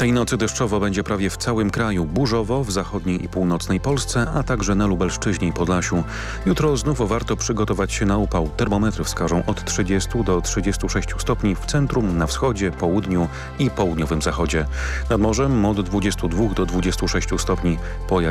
Tej nocy deszczowo będzie prawie w całym kraju, burzowo w zachodniej i północnej Polsce, a także na Lubelszczyźnie i Podlasiu. Jutro znów warto przygotować się na upał. Termometry wskażą od 30 do 36 stopni w centrum, na wschodzie, południu i południowym zachodzie. Nad morzem od 22 do 26 stopni. Pojawi